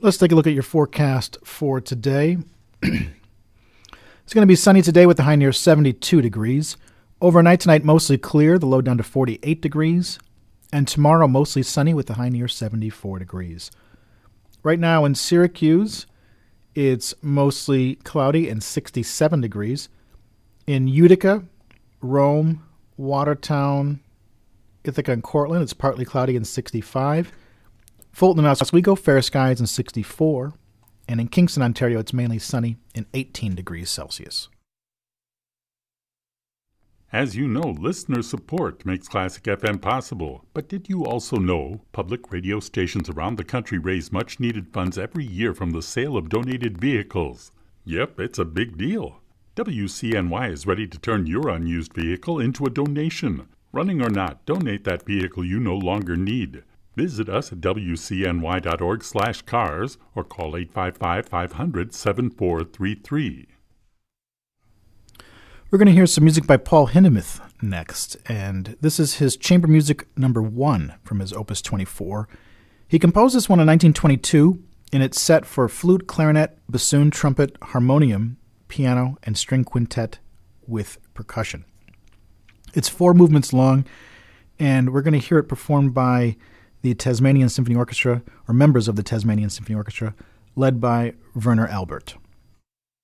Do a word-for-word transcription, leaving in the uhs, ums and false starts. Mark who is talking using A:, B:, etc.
A: Let's take a look at your forecast for today. It's going to be sunny today with the high near seventy-two degrees. Overnight tonight, mostly clear, the low down to forty-eight degrees. And tomorrow, mostly sunny with the high near seventy-four degrees. Right now in Syracuse, it's mostly cloudy and sixty-seven degrees. In Utica, Rome, Watertown, Ithaca, and Cortland, it's partly cloudy and sixty-five. Fulton and Oswego, fair skies and sixty-four. And in Kingston, Ontario, it's mainly sunny and eighteen degrees Celsius.
B: As you know, listener support makes Classic F M possible. But did you also know public radio stations around the country raise much-needed funds every year from the sale of donated vehicles? Yep, it's a big deal. W C N Y is ready to turn your unused vehicle into a donation. Running or not, donate that vehicle you no longer need. Visit us at W C N Y dot org slash cars or call eight five five, five hundred, seven four three three.
A: We're going to hear some music by Paul Hindemith next, and this is his chamber music number one from his Opus twenty-four. He composed this one in nineteen twenty-two, and it's set for flute, clarinet, bassoon, trumpet, harmonium, piano, and string quintet with percussion. It's four movements long, and we're going to hear it performed by the Tasmanian Symphony Orchestra, or members of the Tasmanian Symphony Orchestra, led by Werner Albert.